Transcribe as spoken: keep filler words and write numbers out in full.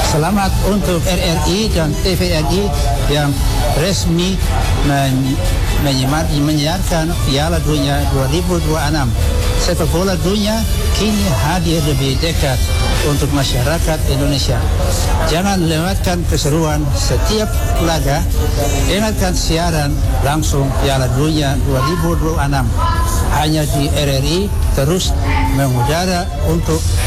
Selamat untuk R R I dan T V R I yang resmi men- menyemar- menyiarkan Piala Dunia dua ribu dua puluh enam. Sepak bola dunia kini hadir lebih dekat untuk masyarakat Indonesia. Jangan lewatkan keseruan setiap laga. Dengarkan siaran langsung Piala Dunia dua ribu dua puluh enam hanya di R R I, terus mengudara untuk